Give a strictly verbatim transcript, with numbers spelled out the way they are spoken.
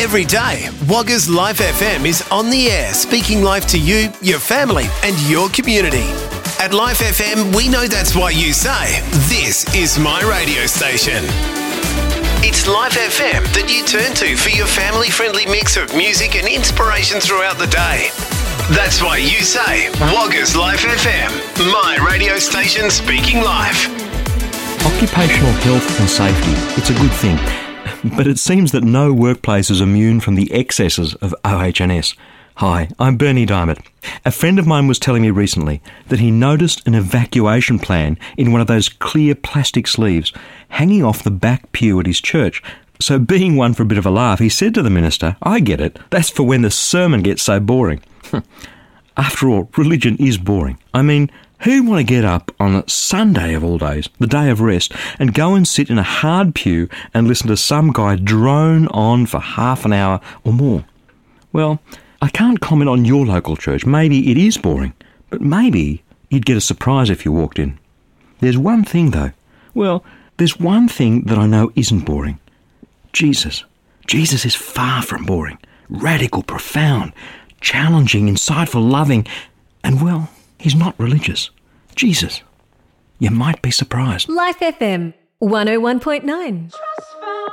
Every day, Wagga's Life F M is on the air, speaking life to you, your family and your community. At Life F M, we know that's why you say, this is my radio station. It's Life F M that you turn to for your family-friendly mix of music and inspiration throughout the day. That's why you say, Wagga's Life F M, my radio station speaking life. Occupational health and safety, it's a good thing. But it seems that no workplace is immune from the excesses of O H and S. Hi, I'm Bernie Diamond. A friend of mine was telling me recently that he noticed an evacuation plan in one of those clear plastic sleeves hanging off the back pew at his church. So being one for a bit of a laugh, he said to the minister, I get it, that's for when the sermon gets so boring. After all, religion is boring. I mean, who'd want to get up on a Sunday of all days, the day of rest, and go and sit in a hard pew and listen to some guy drone on for half an hour or more? Well, I can't comment on your local church. Maybe it is boring, but maybe you'd get a surprise if you walked in. There's one thing, though. Well, there's one thing that I know isn't boring. Jesus. Jesus is far from boring. Radical, profound, challenging, insightful, loving, and, well, he's not religious. Jesus. You might be surprised. Life F M one oh one point nine.